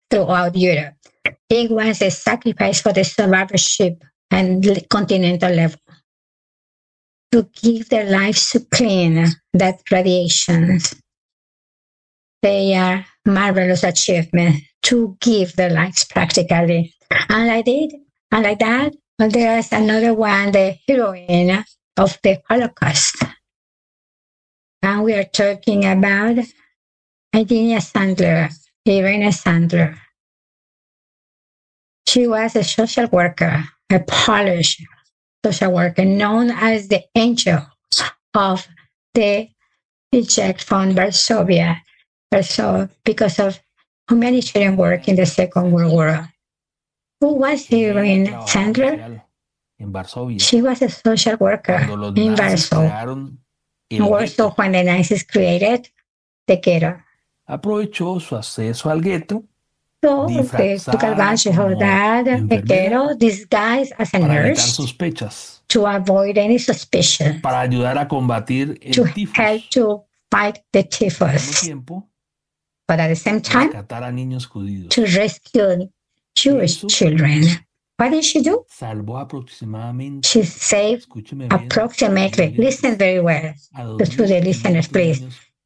throughout Europe. It was a sacrifice for the survivorship and continental level to give their lives to clean that radiations. They are marvelous achievement to give their lives practically. And like that, well, there is another one, the heroine of the Holocaust. And we are talking about Irene Sandler. She was a social worker, a Polish social worker, known as the angel of the reject from Varsovia, because of humanitarian work in the Second World War. Who was Irene Sandler? She was a social worker in Warsaw. Warsaw, when the Nazis created the ghetto. Aprovechó su acceso al gueto So they took advantage of that ghetto, disguised as a nurse, sospechas, to avoid any suspicion, para ayudar a combatir el to tifus. help to fight the Al mismo typhus, tiempo, but at the same time, rescatar a niños judíos. to rescue Jewish children. What did she do? Salvó aproximadamente, She saved escúcheme bien, approximately, listen very well, a to the listeners, please,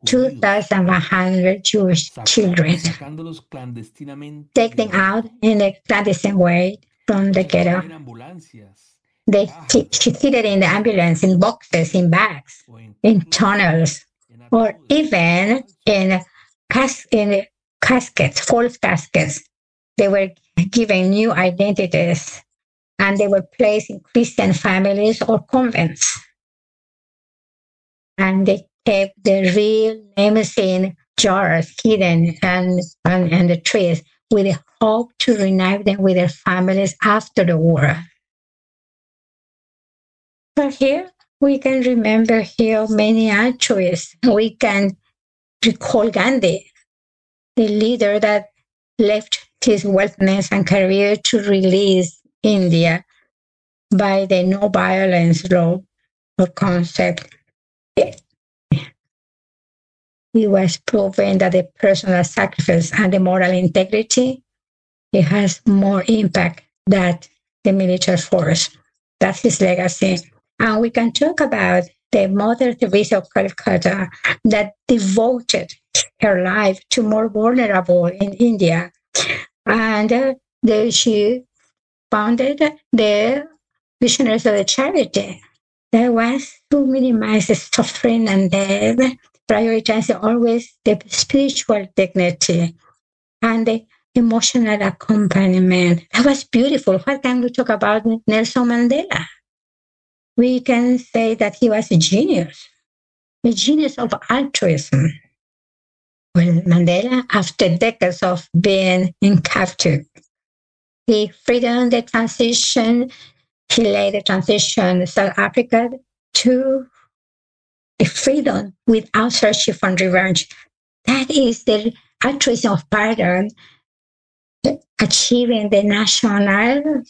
2,100 Jewish children, sacándolos clandestinamente, take them out in a clandestine way from the ghetto. en ambulancias, She hid it in the ambulance, in boxes, in bags, o in tunnels, or even in caskets, false caskets. They were given new identities, and they were placed in Christian families or convents. And they kept the real names in jars, hidden and the trees, with the hope to reunite them with their families after the war. But here we can remember here many altruists. We can recall Gandhi, the leader that left his wealthiness and career to release India by the no violence law or concept. It was proven that the personal sacrifice and the moral integrity, it has more impact than the military force. That's his legacy. And we can talk about the Mother Teresa of Calcutta that devoted her life to more vulnerable in India. And she founded the Missionaries of the Charity. That was to minimize the suffering and death, prioritizing always the spiritual dignity and the emotional accompaniment. That was beautiful. What can we talk about Nelson Mandela? We can say that he was a genius of altruism. Well, Mandela, after decades of being in captivity, he freedom the transition, he led the transition South Africa to a freedom without searching for revenge. That is the altruism of pardon, achieving the national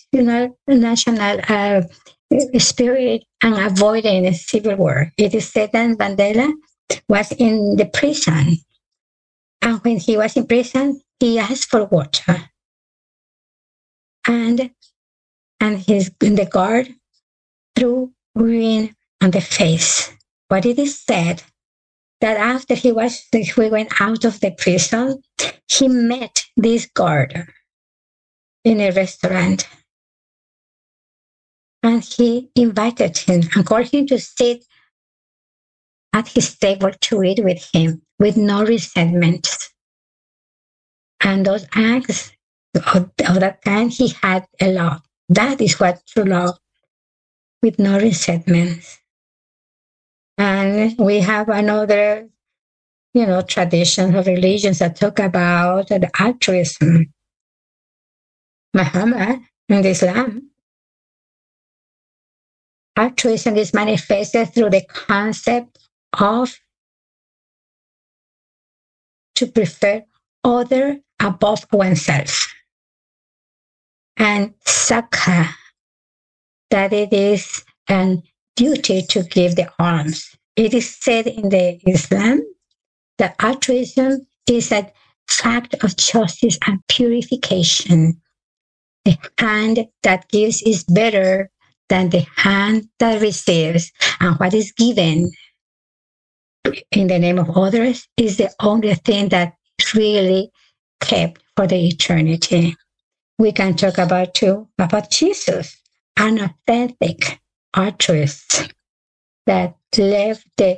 spirit and avoiding a civil war. It is said that Mandela was in the prison. And when he was in prison, he asked for water. And the guard threw urine on the face. But it is said that after he went out of the prison, he met this guard in a restaurant. And he invited him and called him to sit at his table to eat with him with no resentment. And those acts of that kind, he had a lot. That is what true love, with no resentment. And we have another, traditions of religions that talk about the altruism. Muhammad and Islam. Altruism is manifested through the concept of to prefer other above oneself. And zakah, that it is a duty to give the alms. It is said in the Islam that altruism is a fact of justice and purification. The hand that gives is better than the hand that receives, and what is given in the name of others is the only thing that is really kept for the eternity. We can talk about Jesus, an authentic altruist that led the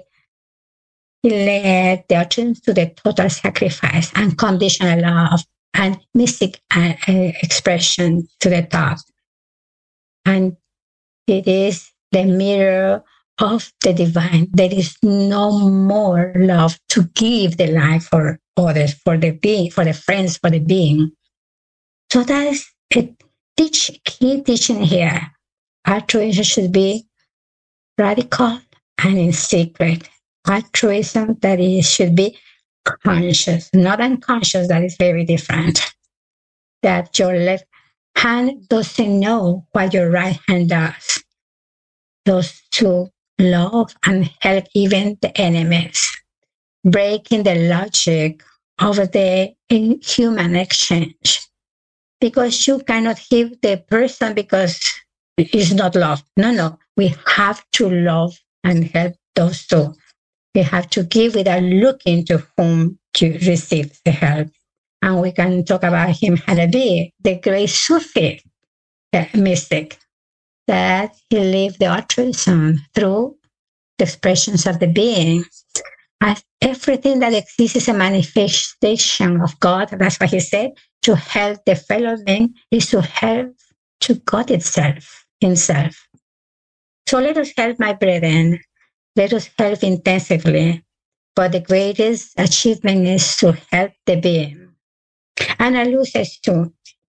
audience to the total sacrifice and conditional love and mystic expression to the top. And it is the mirror of the divine. There is no more love to give the life for others, for the being, for the friends, for the being. So that is a key teaching here. Altruism should be radical and in secret. Altruism that is should be conscious, not unconscious. That is very different. That your left hand doesn't know what your right hand does. Those to love and help even the enemies, breaking the logic of the human exchange. Because you cannot give the person because it's not love. No. We have to love and help those two. We have to give without looking to whom to receive the help. And we can talk about him Halabi, the great Sufi mystic, that he lived the altruism through the expressions of the being. As everything that exists is a manifestation of God. That's what he said. To help the fellow being is to help to God himself. So let us help, my brethren. Let us help intensively. But the greatest achievement is to help the being. And alludes to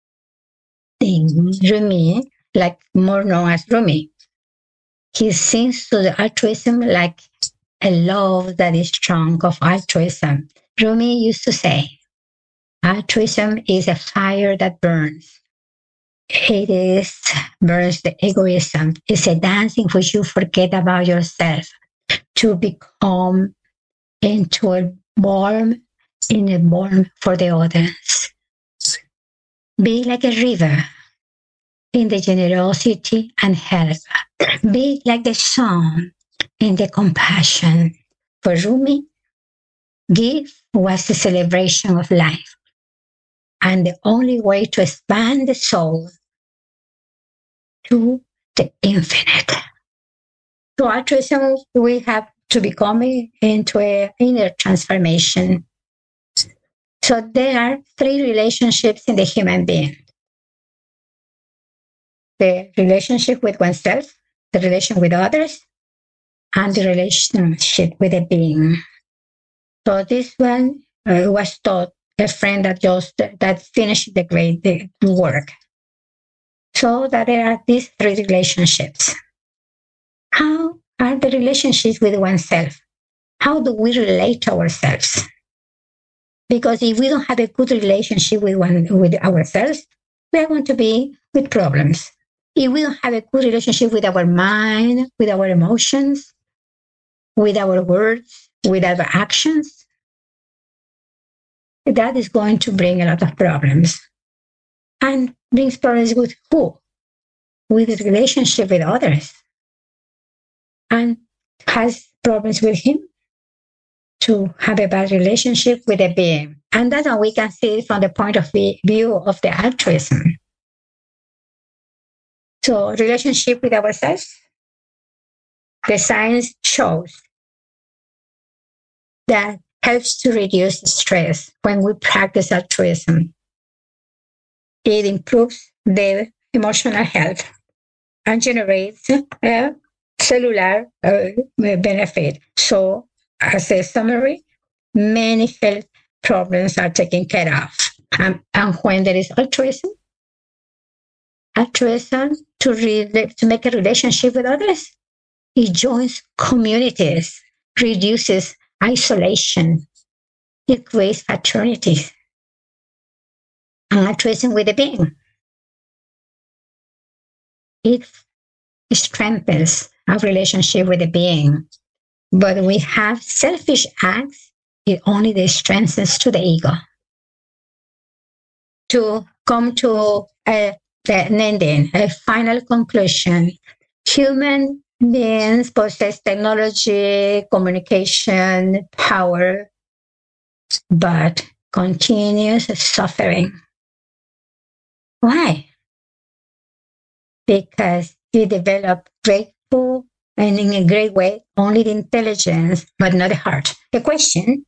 Rumi, like more known as Rumi. He sings to the altruism like a love that is strong of altruism. Rumi used to say, altruism is a fire that burns. It burns the egoism. It's a dance in which you forget about yourself to become into a warm for the others. Be like a river in the generosity and help. Be like the sun in the compassion. For Rumi, give was the celebration of life and the only way to expand the soul to the infinite. So altruism, we have to become into an inner transformation. So there are three relationships in the human being. The relationship with oneself, the relation with others, and the relationship with the being. So this one was taught a friend that finished the work. So that there are these three relationships. How are the relationships with oneself? How do we relate to ourselves? Because if we don't have a good relationship with ourselves, we are going to be with problems. If we don't have a good relationship with our mind, with our emotions, with our words, with our actions, that is going to bring a lot of problems. And brings problems with who? With the relationship with others. And has problems with him to have a bad relationship with a being. And that's how we can see it from the point of view of the altruism. So relationship with ourselves, the science shows that helps to reduce stress when we practice altruism. It improves the emotional health and generates a cellular benefit. So as a summary, many health problems are taken care of. And when there is altruism to make a relationship with others, it joins communities, reduces isolation, it creates fraternity, and altruism with the being. It strengthens our relationship with the being. But we have selfish acts, it only strengthens to the ego. to come to an ending, a final conclusion. Human beings possess technology, communication, power, but continuous suffering. Why? Because we develop grateful and in a great way only the intelligence, but not the heart. The question,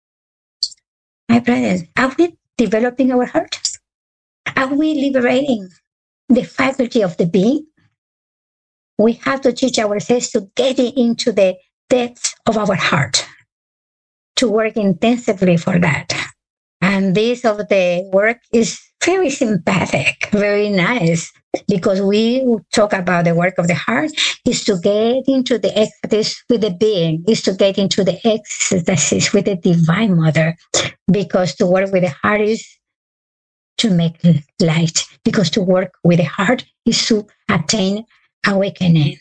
my brothers, are we developing our heart? Are we liberating the faculty of the being? We have to teach ourselves to get into the depths of our heart, to work intensively for that. And this of the work is very sympathetic, very nice, because we talk about the work of the heart is to get into the ecstasy with the being, is to get into the ecstasy with the Divine Mother, because to work with the heart is to make light, because to work with the heart is to attain awakening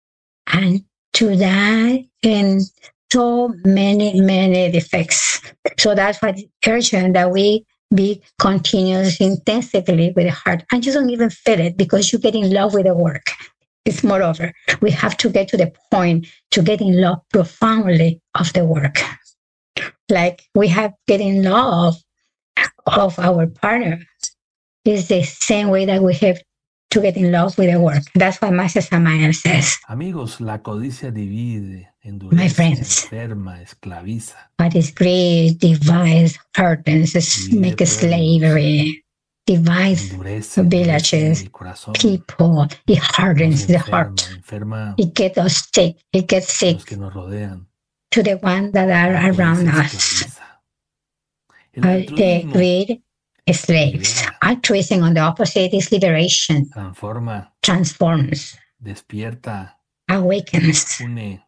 and to die in so many defects. So that's why it's urgent that we be continuous intensively with the heart. And you don't even feel it because you get in love with the work. It's moreover, we have to get to the point to get in love profoundly of the work. Like we have get in love of our partner. It's the same way that we have to get in love with the work. That's what Master Samael says. Amigos, la codicia divide, My endurece, friends, enferma, esclaviza. what is greed, divides, hardens, make slavery, divides Endurece, villages, el corazón. people. It Nos hardens the heart. enferma It gets us sick. It gets a sick los que nos rodean. to the ones that La are around codicia us. esclaviza. El The altruismo greed is slaves. Altruism, on the opposite, is liberation, transforma, transforms, despierta, awakens, une.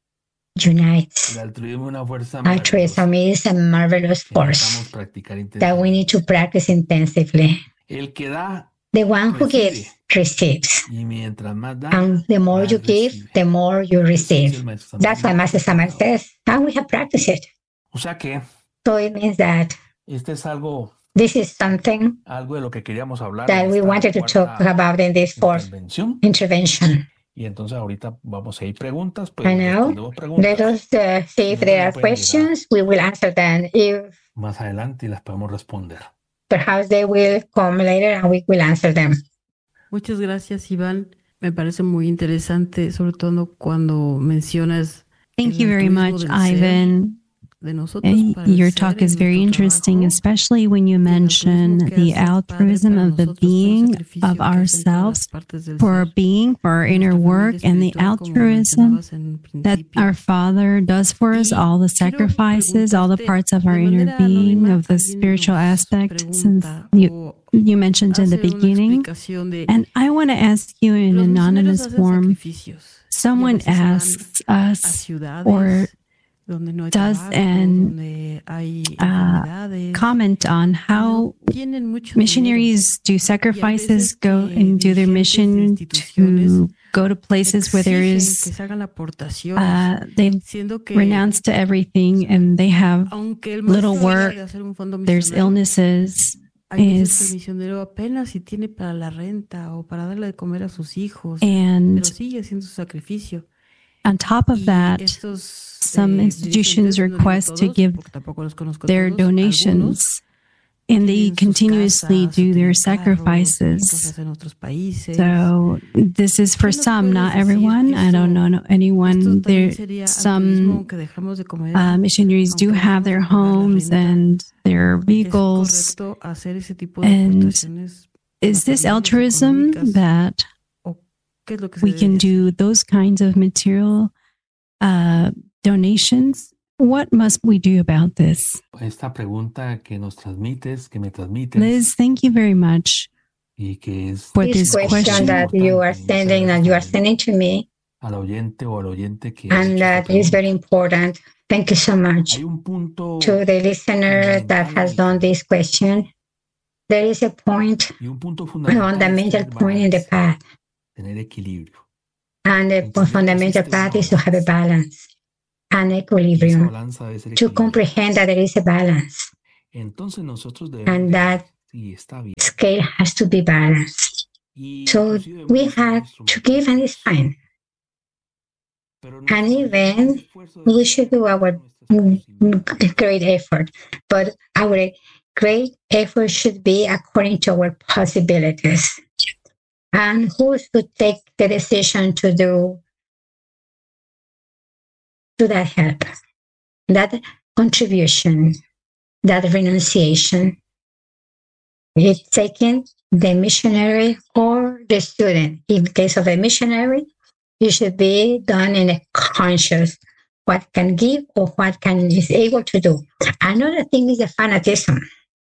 unites. El altruismo es una fuerza Altruism maravillosa is a marvelous que force necesitamos practicar that we need to intensamente. practice intensively. El que da The one who recibe, gives receives. y mientras más da, And the more más you give, recibe. the more you Eso dice receive. el maestro That's what Samuel. Master Samuel says. And we have practiced it. O sea que So it means that este es algo this is something de lo que queríamos hablar that en we esta wanted to talk cuarta about in this fourth intervención. intervention. Y entonces ahorita vamos a ir preguntas, pues And now, respondemos let preguntas. us see if there are questions. We will answer them. If Más adelante y las podemos responder. perhaps they will come later and we will answer them. Muchas gracias, Iván. Me parece muy interesante, sobre todo cuando mencionas Thank el you very altruismo much, del ser, Ivan. de nosotros para el Your ser talk en is very nuestro interesting, trabajo, especially when you y el mention altruismo que the hace el Padre altruism para of the nosotros, todo el being sacrificio of que hace en todas ourselves las partes del for our ser, being, for our en inner nuestra work, familia and the espiritual, como altruism mencionabas en el that principio. our Father does for us, Y all the quiero sacrifices, all the preguntarte, parts of de our inner manera being, anónima, of the alguien spiritual nos aspect, since pregunta you mentioned in the hace una beginning. explicación de And I want to ask you in los misioneros anonymous hacen form, sacrificios y a someone veces van asks a us ciudades or donde no hay does trabajo, and donde hay enfermedades, comment on y how no tienen mucho missionaries do sacrifices, go and do their mission to go to places where there exigen is, que se hagan aportaciones, they've siendo que renounced to everything and they have aunque el little maestro habla work, de hacer un fondo there's misional, illnesses, hay veces que el is, misionero apenas si tiene para la renta o para darle de comer a sus hijos, pero and sigue haciendo su sacrificio. on top of Y that, estos some institutions dirigentes, no digo request to todos, give porque tampoco los conozco their todos, donations, and they tienen sus continuously casas, o do their tienen carros, sacrifices. cosas en otros países. So this is for ¿Qué nos some, puedes not decir? everyone. I don't know Esto anyone. también There, sería altruismo, some aunque dejamos de comer, missionaries do aunque have dejamos their de pagar la homes renta. and their ¿Es vehicles. correcto hacer ese tipo de And aportaciones is this materiales, altruism económicas? that ¿O qué es lo que se we can debería do those kinds of material donations? What must we do about this? Esta pregunta que nos transmites, que me transmites, Liz, thank you very much y que es for This this question question. that you are sending to me, al oyente o al oyente que and that is very important. Thank you so much. Hay un punto To the listener that has done this question, there is a point, y un punto a fundamental, fundamental point in the path. tener equilibrio. And the fundamental path is to have a balance, an Y esa equilibrium, balanza debe ser to equilibrada. comprehend that there is a balance, Entonces nosotros debemos and that scale has to be balanced. So we have to give and it's fine. And even we should do our great effort, but our great effort should be according to our possibilities. And who should take the decision to do that help, that contribution, that renunciation? It's taking the missionary or the student. In the case of a missionary, it should be done in a conscious, what can give or what can is able to do. Another thing is the fanatism.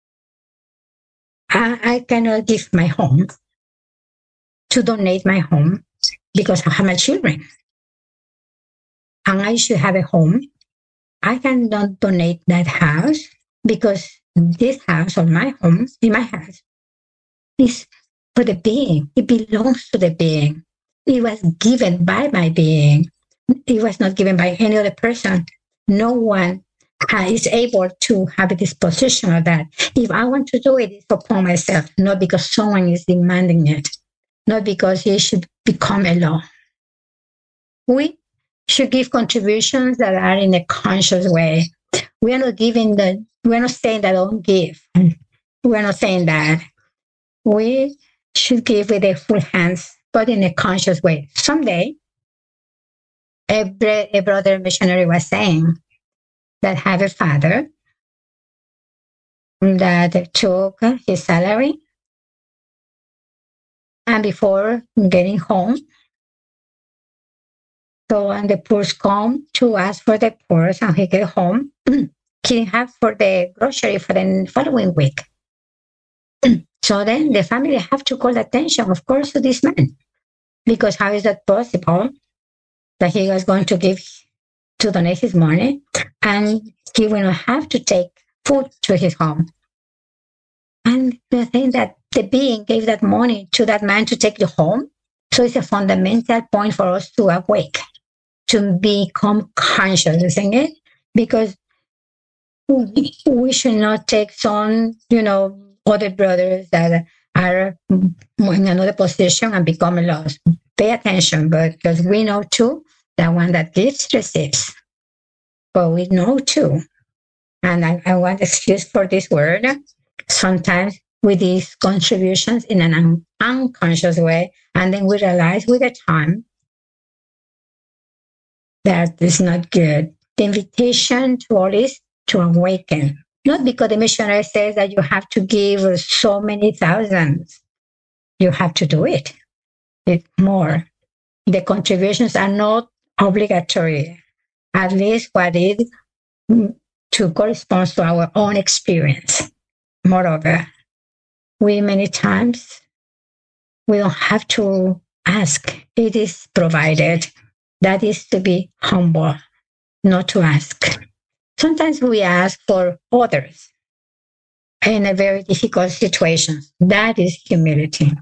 I cannot give my home to donate my home because I have my children. And I should have a home. I cannot donate that house because this house or my home in my house is for the being. It belongs to the being. It was given by my being. It was not given by any other person. No one is able to have a disposition of that. If I want to do it, it's upon myself, not because someone is demanding it, not because it should become a law. We should give contributions that are in a conscious way. We are not saying that don't give. We're not saying that. We should give with a full hands, but in a conscious way. Someday, a brother missionary was saying that have a father that took his salary and before getting home, so when the poor come to ask for the purse and he get home, he didn't have for the grocery for the following week. So then the family have to call attention, of course, to this man. Because how is that possible that he was going to donate his money and he will not have to take food to his home? And the thing that the being gave that money to that man to take it home. So it's a fundamental point for us to awake, to become conscious, isn't it? Because we should not take some, other brothers that are in another position and become lost. Pay attention, but because we know too that one that gives receives. But we know too, and I want excuse for this word, sometimes with these contributions in an unconscious way, and then we realize with the time that is not good. The invitation to all is to awaken. Not because the missionary says that you have to give so many thousands. You have to do it. It's more. The contributions are not obligatory. At least what is to correspond to our own experience. Moreover, we many times, we don't have to ask. It is provided. That is to be humble, not to ask. Sometimes we ask for others in a very difficult situation. That is humility.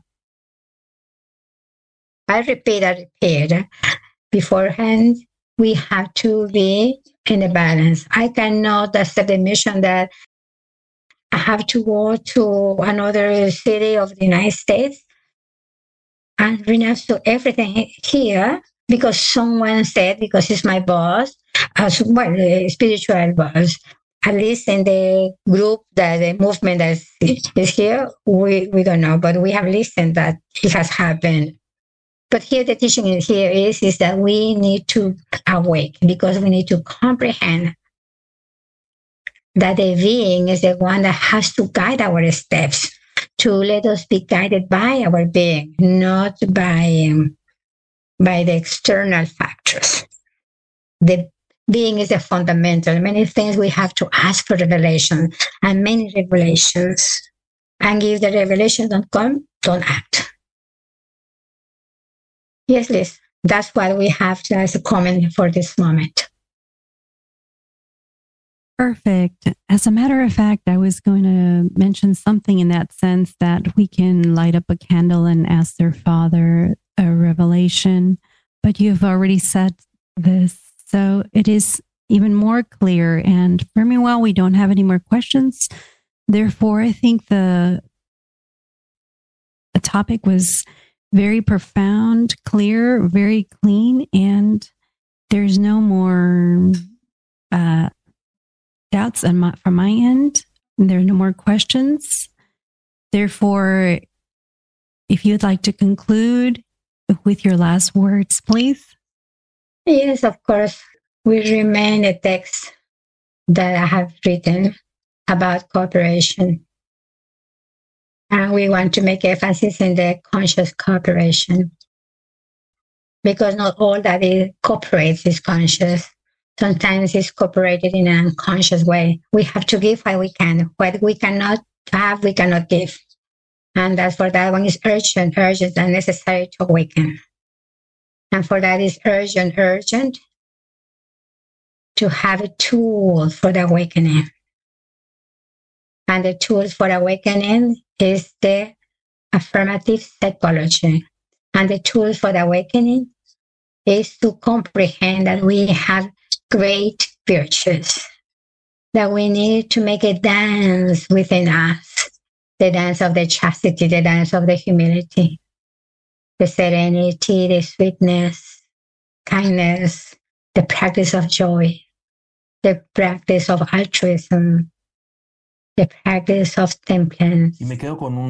I repeat. Beforehand, we have to be in a balance. I cannot accept the mission that I have to go to another city of the United States and renounce to everything here because someone said, because he's my boss, the spiritual boss. At least in the group, the movement that is here, we don't know, but we have listened that it has happened. But here the teaching here is that we need to awake because we need to comprehend that the being is the one that has to guide our steps, to let us be guided by our being, not by the external factors. The being is a fundamental. Many things we have to ask for revelation, and many revelations. And if the revelations don't come, don't act. Yes, Liz, that's what we have as a comment for this moment. Perfect. As a matter of fact, I was going to mention something in that sense that we can light up a candle and ask their Father a revelation, but you've already said this. So it is even more clear. And for me, well, we don't have any more questions. Therefore, I think the topic was very profound, clear, very clean, and there's no more doubts from my end. There are no more questions. Therefore, if you'd like to conclude with your last words, please. Yes, of course. We remain a text that I have written about cooperation. And we want to make emphasis in the conscious cooperation. Because not all that it cooperates is conscious. Sometimes it's cooperated in an unconscious way. We have to give what we can. What we cannot have, we cannot give. And that's for that one is urgent and necessary to awaken. And for that is urgent to have a tool for the awakening. And the tools for awakening is the affirmative psychology. And the tools for the awakening is to comprehend that we have great virtues, that we need to make a dance within us, the dance of the chastity, the dance of the humility, the serenity, the sweetness, kindness, the practice of joy, the practice of altruism, the practice of temperance. Y me quedo con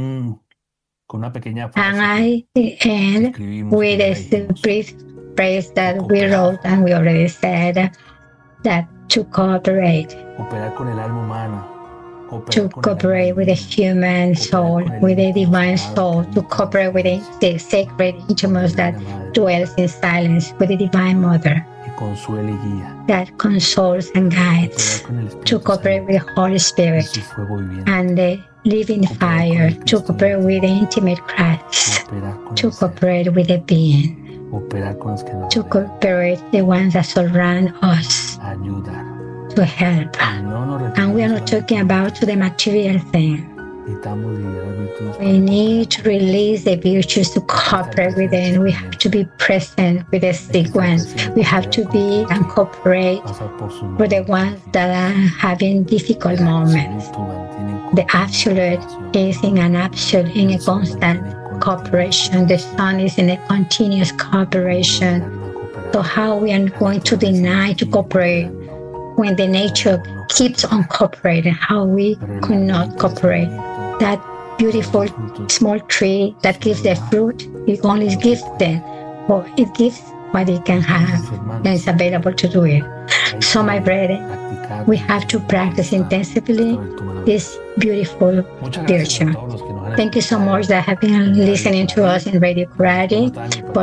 una pequeña And frase I end escribimos with que a leímos. brief phrase that we wrote and we already said, that to cooperate, Cooperar con el alma humana. to cooperate with the human soul, with the divine soul, to cooperate with the sacred intimates that dwells in silence, with the divine mother Que consuela y guía. that consoles and guides, Cooperar con el Espíritu to cooperate with the Holy y Spirit su fuego viviente. and the living fire, to cooperate with the intimate Christ, Cooperar con to el ser. cooperate with the being, Cooperar con los que nos to rodean. cooperate the ones that surround us, Ayudar. to help. Y no nos And we are not referimos talking about the material thing. Necesitamos liberar virtudes We para need to release the virtues to cooperate with them. We have to be present with the sick ones. We have to be and cooperate pasar por sus with the manos. ones that are having difficult moments. Absoluto mantienen The absolute is in an absolute, in a constant cooperation. The sun is in a continuous cooperation. So how we are going to deny to cooperate when the nature keeps on cooperating? How we could not cooperate? That beautiful small tree that gives the fruit, it only gives them, or it gives what it can have, and it's available to do it. So my brethren, we have to practice intensively this beautiful virtue. Thank you so much that have been listening to us in Radio Karate. For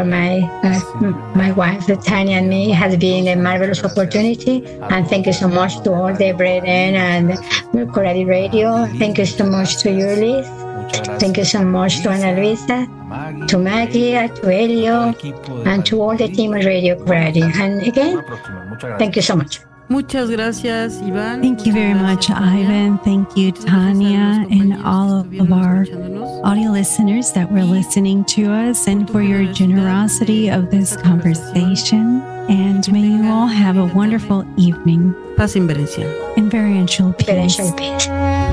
my wife, Tanya, and me, has been a marvelous opportunity. And thank you so much to all the brethren and Karate Radio. Thank you so much to you, Liz. Thank you so much to Ana Luisa, to Maggie, to Elio, and to all the team of Radio Karate. And again, thank you so much. Muchas gracias, Iván. Thank you very much, Ivan. Thank you, Tanya, and all of our audio listeners that were listening to us, and for your generosity of this conversation. And may you all have a wonderful evening Paz inverencial. in variential peace. Financial peace.